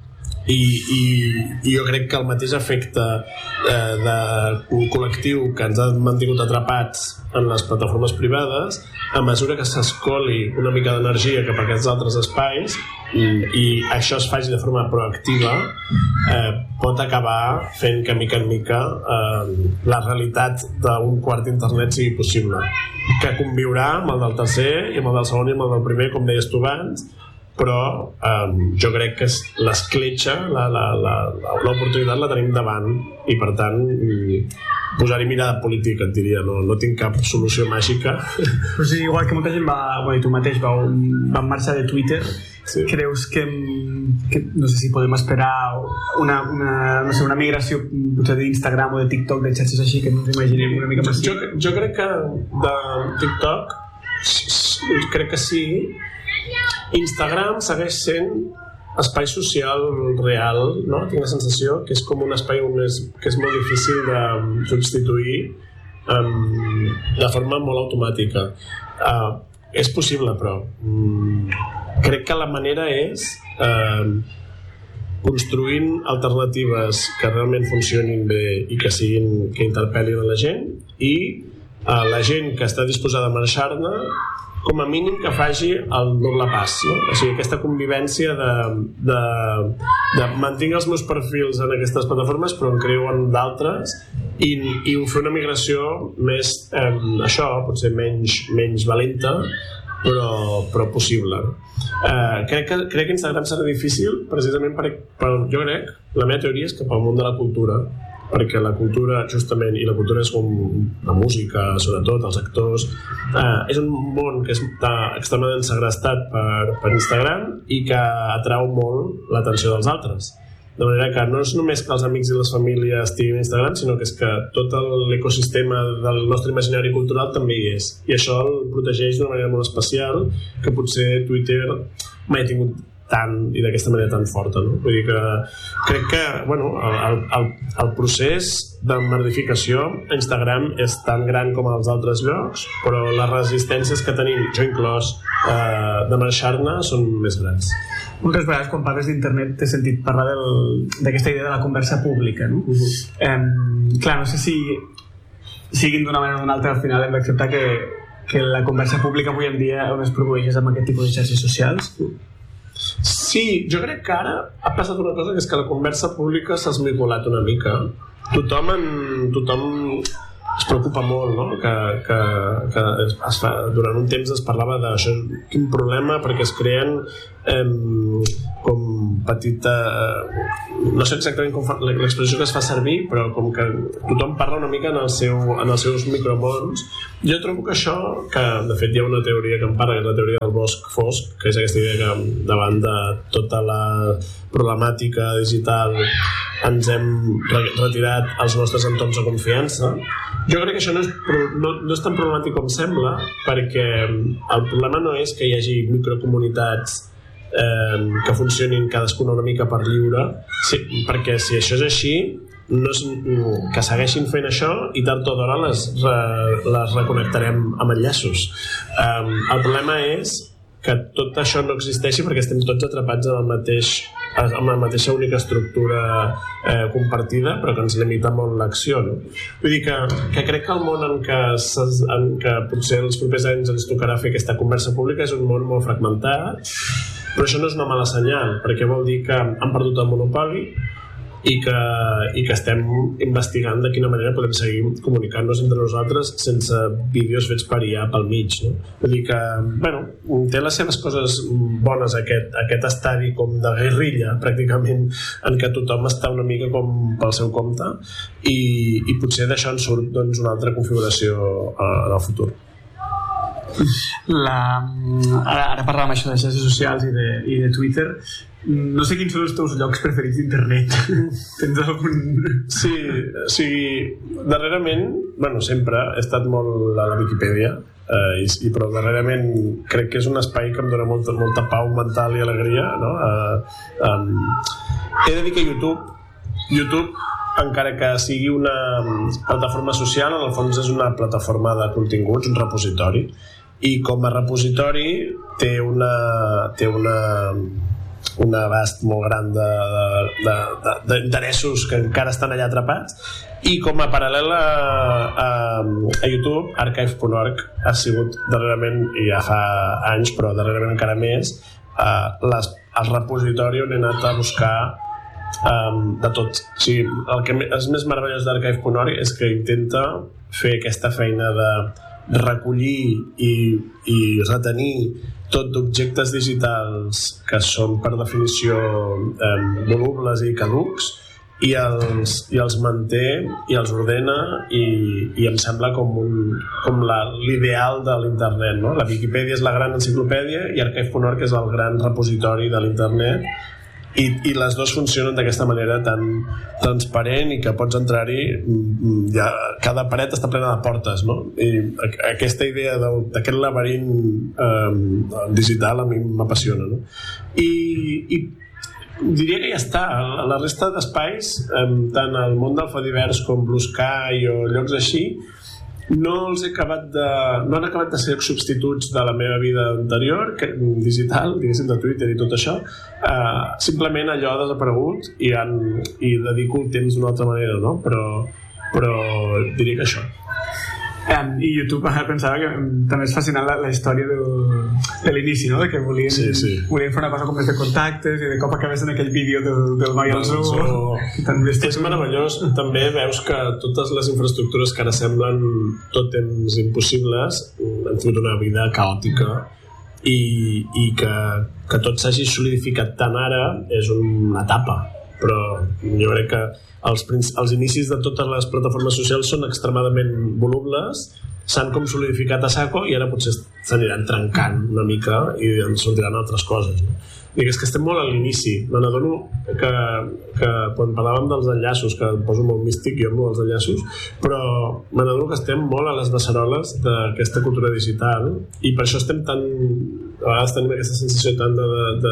I jo crec que el mateix efecte d'un col·lectiu que ens ha mantingut atrapats en les plataformes privades, a mesura que s'escoli una mica d'energia cap a aquests altres espais i això es faci de forma proactiva, pot acabar fent que mica en mica la realitat d'un quart d'internet sigui possible, que conviurà amb el del tercer i amb el del segon i amb el del primer, com deies tu abans, però jo crec que l'escletxa, l'oportunitat la tenim davant i per tant posar-hi mirada política, et diria, no tinc cap solució màgica. Però sí, igual que molta gent tu mateix van marxar de Twitter, sí. Creus que no sé si podem esperar una migració potser d'Instagram o de TikTok, de xarxes així que no ens imaginem una mica més? Jo crec que de TikTok crec que sí. Instagram segueix sent espai social real, no? Tinc la sensació que és com un espai que és molt difícil de substituir de forma molt automàtica. És possible, però crec que la manera és construint alternatives que realment funcionin bé i que interpel·lin a la gent, i la gent que està disposada a marxar-ne com a mínim que faci el doble pas, no? O sigui, aquesta convivència de mantinc els meus perfils en aquestes plataformes però en creo en d'altres i fer una migració més això, potser menys valenta però possible. Crec que Instagram serà difícil precisament jo crec, la meva teoria és cap al món de la cultura, perquè la cultura, justament, i la cultura és com la música, sobretot, els actors, és un món que està extremadament segrestat per Instagram i que atrau molt l'atenció dels altres. De manera que no és només que els amics i les famílies estiguin a Instagram, sinó que és que tot l'ecosistema del nostre imaginari cultural també hi és. I això el protegeix d'una manera molt especial que potser Twitter mai ha tingut tant i d'aquesta manera tan forta, no? Vull dir que crec que el procés de merdificació a Instagram és tan gran com als altres llocs, però les resistències que tenim, jo inclòs, de marxar-ne són més grans. Moltes vegades quan parles d'internet t'he sentit parlar d'aquesta idea de la conversa pública, no? Clar, no sé si siguin d'una manera o d'una altra, al final hem d'acceptar que la conversa pública avui en dia on es produeix és amb aquest tipus de xarxes socials. Sí, jo crec que ara ha passat una cosa, que és que la conversa pública s'ha esmicolat una mica tothom es preocupa molt, no? Que durant un temps es parlava d'això, quin problema, perquè es creen com petita... no sé exactament com l'expressió que es fa servir, però com que tothom parla una mica en els seus micromons. Jo trobo que això, que de fet hi ha una teoria que em parla, que és la teoria del bosc fosc, que és aquesta idea que davant de tota la problemàtica digital ens hem retirat els nostres entorns de confiança. Jo crec que això no és tan problemàtic com sembla, perquè el problema no és que hi hagi microcomunitats que funcionin cadascuna una mica per lliure, perquè si això és així, que segueixin fent això i tard o d'hora les reconnectarem amb enllaços. El problema és que tot això no existeixi perquè estem tots atrapats amb la mateixa única estructura compartida, però que ens limita molt l'acció, no? Vull dir que crec que el món en què potser els propers anys ens tocarà fer aquesta conversa pública és un món molt fragmentat, però això no és una mala senyal, perquè vol dir que han perdut el monopoli i que estem investigant de quina manera podem seguir comunicant-nos entre nosaltres sense vídeos fets per IA pel mig, no? Vull dir que, bueno, té les seves coses bones aquest estadi com de guerrilla, pràcticament, en què tothom està una mica com pel seu compte i potser d'això en surt doncs, una altra configuració en el futur. Ara parlàvem això de xarxes socials i de Twitter. No sé quins són els teus llocs preferits d'internet. Tens algun... Sí, darrerament, bueno, sempre he estat molt a la Viquipèdia, però darrerament crec que és un espai que em dona molta pau mental i alegria, no? He de dir que YouTube, encara que sigui una plataforma social, en el fons és una plataforma de continguts, un repositori, i com a repositori té un abast molt gran d'interessos que encara estan allà atrapats, i com a paral·lel a YouTube, archive.org ha sigut darrerament, i ja fa anys però darrerament encara més, el repositori on he anat a buscar de tot. O sigui, el que és més meravellós d'archive.org és que intenta fer aquesta feina de recollir i retenir tot d'objectes digitals que són per definició volubles i caducs, i els manté i els ordena, i em sembla com l'ideal de l'internet, no? La Viquipèdia és la gran enciclopèdia i archive.org és el gran repositori de l'internet, i les dues funcionen d'aquesta manera tan transparent i que pots entrar-hi, cada paret està plena de portes, no? I aquesta idea d'aquest laberint digital a mi m'apassiona, no? I diria que ja està. La resta d'espais, tant el món del Fediverse com Blue Sky o llocs així, no han acabat de ser substituts de la meva vida anterior, digital, diguéssim, de Twitter i tot això. Simplement allò ha desaparegut i dedico el temps d'una altra manera, no? Però diria que això. I YouTube pensava que també és fascinant la història de l'inici, no? De que volien fer una cosa com des de contactes i de cop acabés en aquell vídeo del noi al zoo. És meravellós. També veus que totes les infraestructures que ara semblen tot temps impossibles han tingut una vida caòtica, i que tot s'hagi solidificat tant ara és una etapa, però jo crec que els inicis de totes les plataformes socials són extremadament volubles, s'han com solidificat a saco i ara potser s'aniran trencant una mica i ens sortiran altres coses, no? És que estem molt a l'inici. Me n'adono que quan parlàvem dels enllaços, que em poso molt místic jo amb els enllaços, però me n'adono que estem molt a les beceroles d'aquesta cultura digital, i per això estem tan... a vegades tenim aquesta sensació tant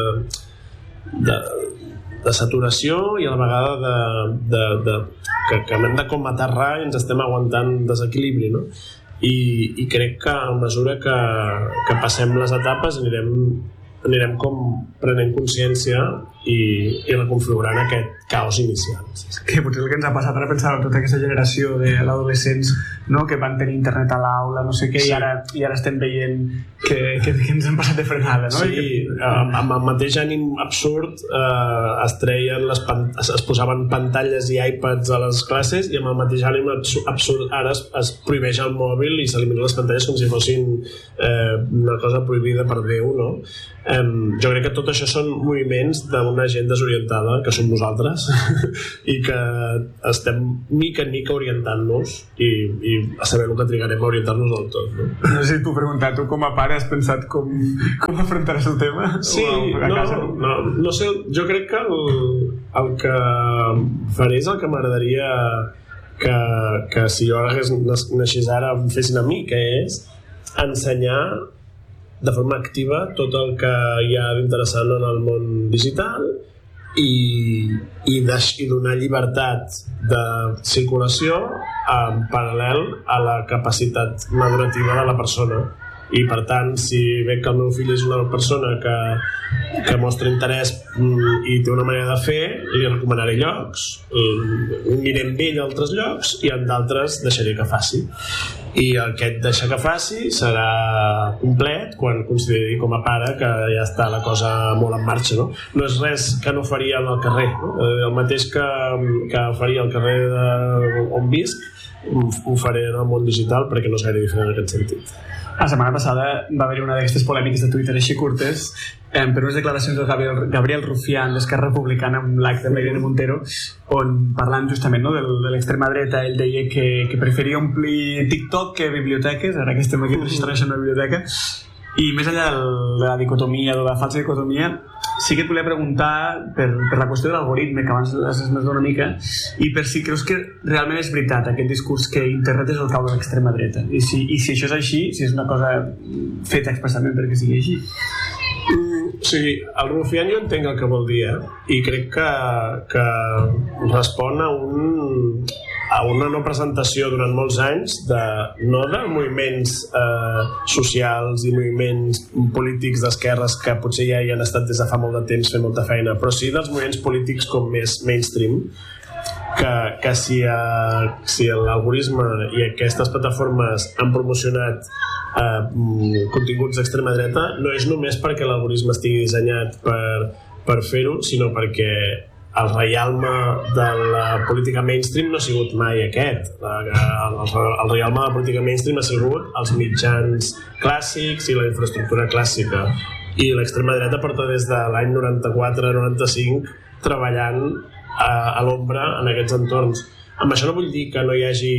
de saturació, i a la vegada que hem de com aterrar i ens estem aguantant desequilibri, no? I crec que a mesura que passem les etapes anirem anirem com prenent consciència i reconfigurant aquest caos inicial. Que potser el que ens ha passat, ara pensava en tota aquesta generació d'adolescents, no? Que van tenir internet a l'aula, no sé què, i ara estem veient que ens han passat de frenada, no? Sí, amb el mateix ànim absurd es posaven pantalles i iPads a les classes, i amb el mateix ànim absurd ara es prohibeix el mòbil i s'eliminen les pantalles com si fossin una cosa prohibida per Déu, no? Jo crec que tot això són moviments d'una gent desorientada, que som nosaltres, i que estem mica en mica orientant-nos i a saber el que trigarem a orientar-nos del tot, no? No sé si t'ho preguntar, tu com a pare has pensat com afrontaràs el tema? Sí, no sé, jo crec que el que faré és el que m'agradaria que si jo naixés ara em fessin a mi, que és ensenyar de forma activa tot el que hi ha d'interessant en el món digital i donar llibertat de circulació en paral·lel a la capacitat madurativa de la persona. I per tant, si veig que el meu fill és una persona que mostra interès i té una manera de fer, li recomanaré llocs, mirem amb ell altres llocs i en d'altres deixaré que faci. I aquest deixar que faci serà complet quan consideri com a pare que ja està la cosa molt en marxa, no? No és res que no faria al carrer, no? El mateix que faria al carrer on visc ho faré en el món digital, perquè no és gaire diferent en aquest sentit. La setmana passada va haver-hi una d'aquestes polèmiques de Twitter així curtes per unes declaracions del Gabriel Rufián d'Esquerra Republicana amb l'acte amb Irene Montero, on parlant justament, no, de l'extrema dreta, ell deia que preferia omplir TikTok que biblioteques, ara que estem aquí registrant una biblioteca. I més enllà de la dicotomia, de la falsa dicotomia, sí que et volia preguntar per la qüestió de l'algoritme, que abans has esmentat una mica, i per si creus que realment és veritat aquest discurs que internet és el cau de l'extrema dreta, i si això és així, si és una cosa feta expressament perquè sigui així. Sí, el Rufián jo entenc el que vol dir, i crec que respon a una no presentació durant molts anys no de moviments socials i moviments polítics d'esquerres que potser ja hi han estat des de fa molt de temps fent molta feina, però sí dels moviments polítics com més mainstream, que si l'algoritme i aquestes plataformes han promocionat continguts d'extrema dreta, no és només perquè l'algoritme estigui dissenyat per fer-ho, sinó perquè el reialme de la política mainstream no ha sigut mai aquest. El reialme de la política mainstream ha sigut els mitjans clàssics i la infraestructura clàssica, i l'extrema dreta porta des de l'any 94-95 treballant a l'ombra en aquests entorns. Amb això no vull dir que no hi hagi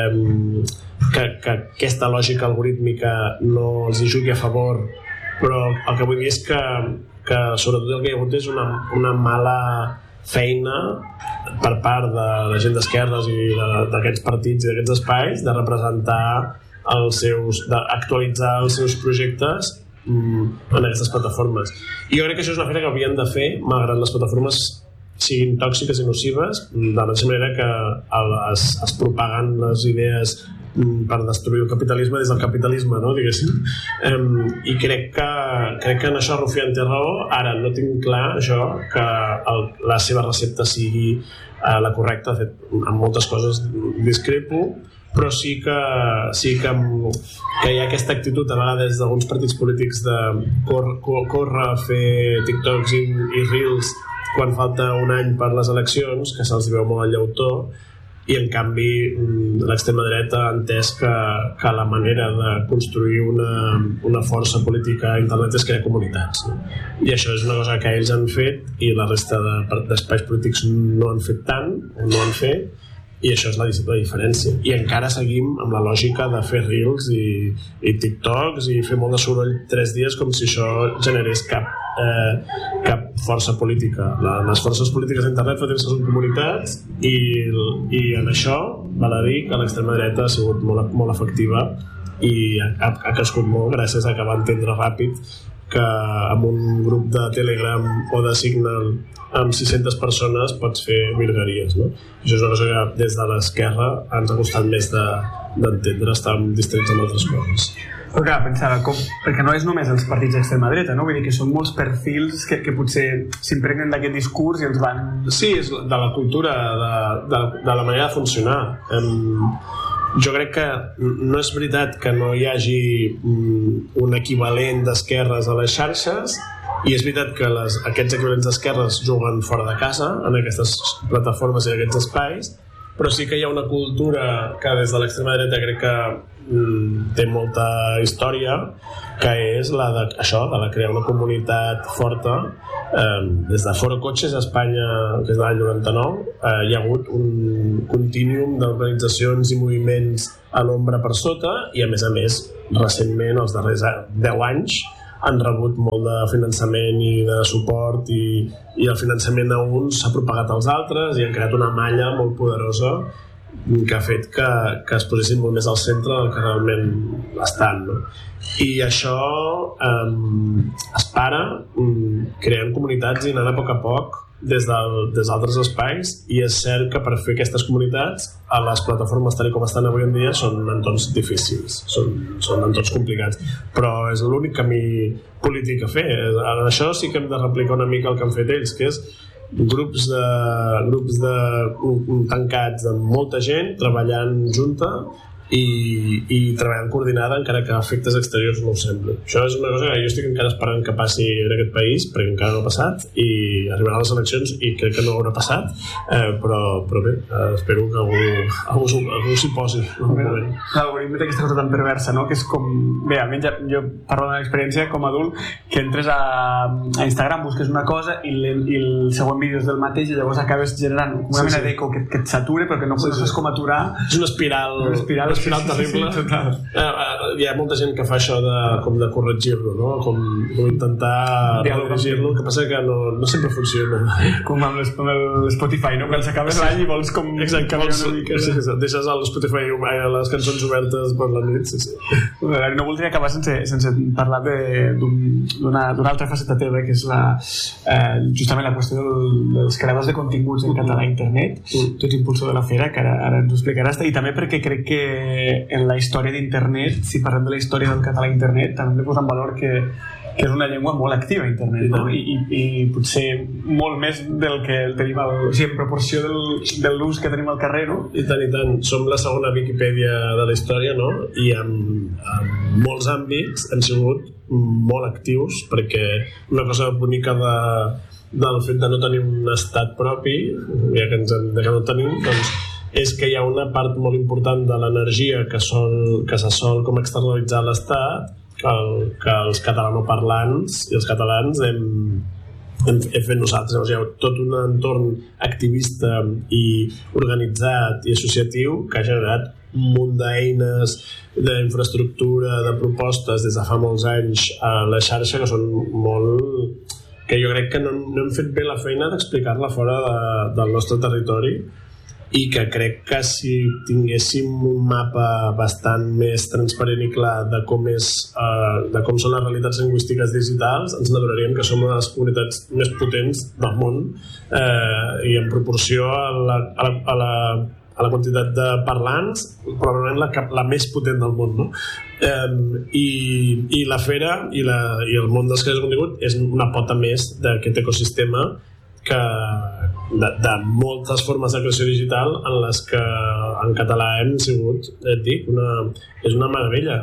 que aquesta lògica algorítmica no els hi jugui a favor, però el que vull dir és que sobretot el que hi ha hagut és una mala feina per part de la gent d'esquerres i d'aquests partits i d'aquests espais de representar d'actualitzar els seus projectes en aquestes plataformes. I jo crec que això és una feina que havien de fer malgrat les plataformes siguin tòxiques i nocives, de la mateixa manera que es propaguen les idees per destruir el capitalisme des del capitalisme, no? Diguéssim. I crec que en això Rufián té raó. Ara no tinc clar això, que la seva recepta sigui la correcta. De fet, en moltes coses discrepo, però sí que hi ha aquesta actitud a vegades d'alguns partits polítics de córrer a fer TikToks i Reels quan falta un any per les eleccions, que se'ls veu molt al llautó, i en canvi l'extrema dreta ha entès que la manera de construir una força política a internet és crear comunitats, no? I això és una cosa que ells han fet i la resta d'espais polítics no han fet tant o no han fet, i això és la diferència. I encara seguim amb la lògica de fer reels i TikToks i fer molt de soroll 3 dies com si això generés cap força política. Les forces polítiques d'internet fa temps que són comunitats, i en això val a dir que l'extrema dreta ha sigut molt efectiva i ha crescut molt gràcies a que va entendre ràpid que amb un grup de Telegram o de Signal amb 600 persones pots fer virgueries, no? Això és una cosa que des de l'esquerra ens ha costat més d'entendre, estàvem distrets amb altres coses. Però clar, pensava, perquè no és només els partits d'extrema dreta, no? Vull dir que són molts perfils que potser s'impregnen d'aquest discurs i els van... Sí, és de la cultura, de la manera de funcionar. Jo crec que no és veritat que no hi hagi un equivalent d'esquerres a les xarxes, i és veritat que aquests equivalents d'esquerres juguen fora de casa en aquestes plataformes i aquests espais, però sí que hi ha una cultura que des de l'extrema dreta crec que té molta història, que és la de crear una comunitat forta. Des de Foro Cotxes a Espanya, des de l'any 99, hi ha hagut un contínuum d'organitzacions i moviments a l'ombra per sota, i a més, recentment, els darrers 10 anys, han rebut molt de finançament i de suport, i el finançament a uns s'ha propagat als altres i han creat una malla molt poderosa que ha fet que es posessin molt més al centre del que realment estan, no? I això es para creant comunitats i anant a poc des d'altres espais, i és cert que per fer aquestes comunitats a les plataformes tal com estan avui en dia són entorns difícils, són entorns complicats, però és l'únic camí polític a fer. En això sí que hem de replicar una mica el que han fet ells, que és grups tancats amb molta gent treballant junta i treballant coordinada, encara que a efectes exteriors no ho sembla. Això és una cosa que jo estic encara esperant que passi en aquest país, perquè encara no ha passat, i arribaran les eleccions i crec que no haurà passat, però bé, espero que algú s'hi posi. L'algoritme té aquesta cosa tan perversa, no? Que és com... Bé, almenys jo parlo de l'experiència com a adult, que entres a Instagram, busques una cosa i el següent vídeo és del mateix, i llavors acabes generant una mena d'eco que et satura, però que no saps com aturar. És una espiral terrible. Sí, hi ha molta gent que fa això com de corregir-lo, no? Com intentar corregir-lo, el que passa que no sempre funciona. Com amb l'Spotify, no? Quan s'acaba l'any i vols com canviar una mica. Deixes a l'Spotify les cançons obertes per la nit. No voldria acabar sense parlar d'una altra faceta teva, que és justament la qüestió dels creadors de continguts en català a internet. Tu ets impulsor de la Fera, que ara ens ho explicaràs, i també perquè crec que en la història d'internet, si parlem de la història del català a internet, també hem de posar en valor que és una llengua molt activa a internet, no? I potser molt més del que tenim en proporció de l'ús que tenim al carrer, no? I tant, som la segona Viquipèdia de la història, no? I en molts àmbits hem sigut molt actius, perquè una cosa bonica del fet de no tenir un estat propi, ja que no tenim, doncs és que hi ha una part molt important de l'energia que se sol com externalitzar l'Estat, que els catalanoparlants i els catalans hem fet nosaltres. Hi ha tot un entorn activista i organitzat i associatiu que ha generat un munt d'eines, d'infraestructura, de propostes des de fa molts anys a la xarxa, que són molt... que jo crec que no hem fet bé la feina d'explicar-la fora del nostre territori, i que crec que si tinguéssim un mapa bastant més transparent i clar de com són les realitats lingüístiques digitals, ens n'adonaríem que som una de les comunitats més potents del món, i en proporció a la quantitat de parlants, probablement la més potent del món, no? I la Fera i el món dels creadors de contingut és una pota més d'aquest ecosistema de moltes formes de creació digital en les que en català hem sigut, és una meravella.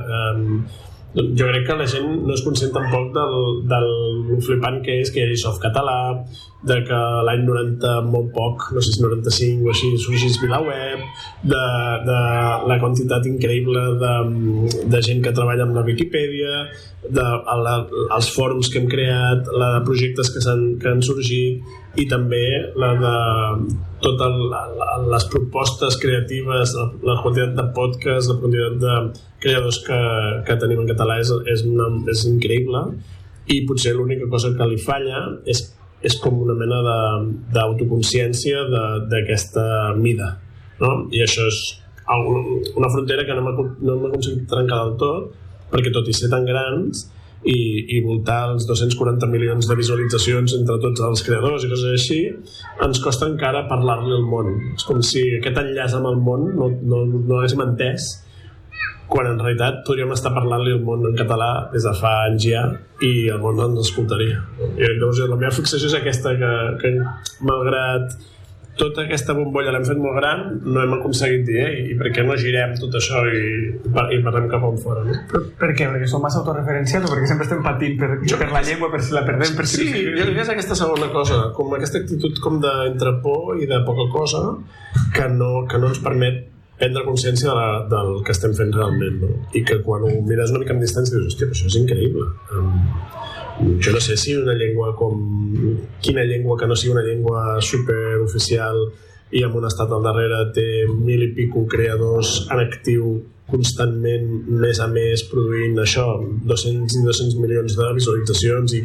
Jo crec que la gent no és conscient tampoc del flipant que és que hi hagi Softcatalà, de que l'any 90 molt poc, no sé si 95 o així, sorgís VilaWeb, de la quantitat increïble de gent que treballa amb la Viquipèdia, els fòrums que hem creat, la de projectes que han sorgit, i també la de totes les propostes creatives, la quantitat de podcasts, la quantitat de creadors que tenim en català és increïble, i potser l'única cosa que li falla és com una mena d'autoconsciència d'aquesta mida, no? I això és una frontera que no hem aconseguit trencar del tot, perquè tot i ser tan grans i voltar els 240 milions de visualitzacions entre tots els creadors i coses així, ens costa encara parlar-li al món. És com si aquest enllaç amb el món no l'haguéssim entès, quan en realitat podríem estar parlant-li al món en català des de fa anys ja i el món no ens escoltaria. I llavors la meva fixació és aquesta, que malgrat tota aquesta bombolla l'hem fet molt gran, no hem aconseguit dir i per què no girem tot això i parlem cap on fora, no? Per què? Perquè som massa autoreferencials o perquè sempre estem patint per la llengua, per si la perdem, per si... Sí, jo crec que és aquesta segona cosa, com aquesta actitud com d'entre por i de poca cosa que no ens permet prendre consciència del que estem fent realment, no? I que quan ho mires una mica amb distància dius, hòstia, però això és increïble. Jo no sé si una llengua quina llengua que no sigui una llengua superoficial i amb un estat al darrere té 1.000 i pico creadors en actiu constantment, mes a mes, produint això, 200 milions de visualitzacions i